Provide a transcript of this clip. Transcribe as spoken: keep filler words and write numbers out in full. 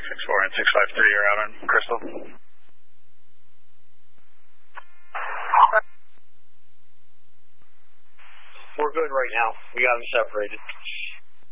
six four and six five three are out on Crystal. We're good right now. We got them separated.